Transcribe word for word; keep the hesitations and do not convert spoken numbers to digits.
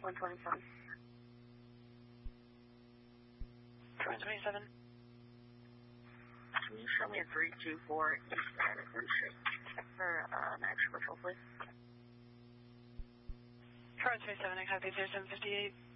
one twenty-seven. one twenty-seven. Can you show me a three two four East Anderson Street for uh, match patrol, please? one twenty-seven, I copy zero seven fifty-eight.